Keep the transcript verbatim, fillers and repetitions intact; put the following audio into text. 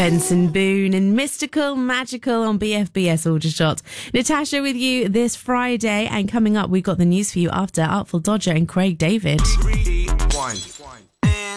Benson Boone and Mystical Magical on B F B S Aldershot. Natasha with you this Friday, and coming up we've got the news for you after Artful Dodger and Craig David. Rewind.